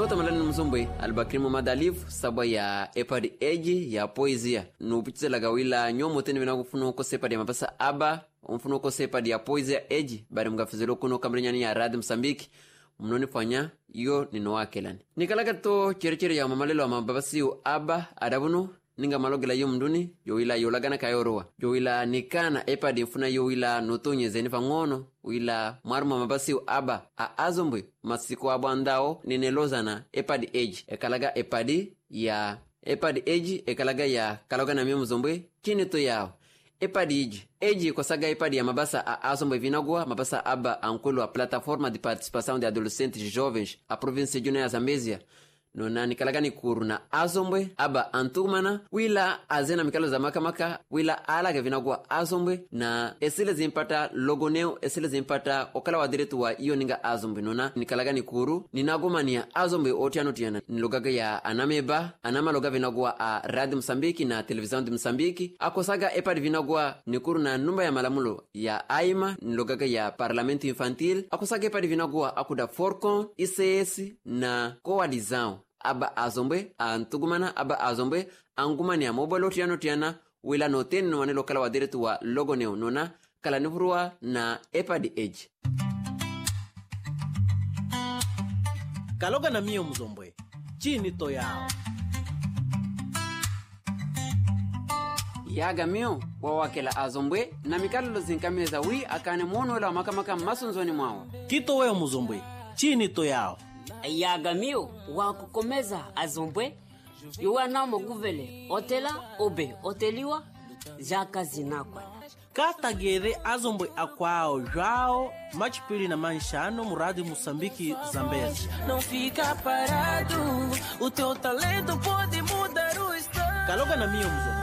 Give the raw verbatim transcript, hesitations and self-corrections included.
nota malani mzumbe albakrimu madalifu sabwa ya epad eji ya poesia nupitize lagawila nyomo teni vinakufuno ko sepad ya mapasa aba umfuno ko sepad ya poesia eji bari mgafizelo kuno kamrinyani ya Radio Msambiki mnoni fanya iyo nino wakelani nikalaga to cherechere ya mamalelo wa mababasiu aba adabuno ninga malogela yo mduni yoila yolagana kayorowa yoila nikana epad mfuna yoila notonye zenifa ngono wila marma mabasiu aba a azombwe masiko abandao ninelozana epad age ekalaga epad ya epad age ekalaga ya kaloga na mimo zombwe kini to yao epad age age kwa saga epad ya mabasa a azombwe vinagwa mabasa aba ankwelo a plataforma de participação de adolescentes jovens a província de Nova Zambésia nona nikalagani kuru na azombwe aba antumana wila azena mikalo za makamaka wila alaga vinagwa azombwe na esile zimpata logoneo esile zimpata okala wa diretu wa iyo ninga azombwe nona nikalagani kuru ninagomania azombwe otiano tiana nilogaga ya anameba anama loga vinagwa a Radio Msambiki na Televisão de Msambiki akosaga epad vinagwa nikuru na numba ya malamulo ya aima nilogaga ya Parlamento Infantil akosaga epad vinagwa akuda Forcon I C S na Coalizão aba azombwe antugumana aba azombwe angumani ya mobile tiano tiana wila noten no wanelo kala wadiretu wa logo neo nona kala nifurua na epad age kaloga na mio mzombwe chini to yao yaga mio wawakela azombwe na mikalo zinkameza wi akane mono la makamaka masunzoni mwao kito weo mzombwe chini to yao yagamio wa kukomeza azombwe yuwana moguvele otela obe oteliwa jaka zinakwa katagere azombwe akwao jao machipili na manshano mu Radio Msambiki Zambésia não fica parado o teu talento pode mudar o estado kaloga na mio mzombe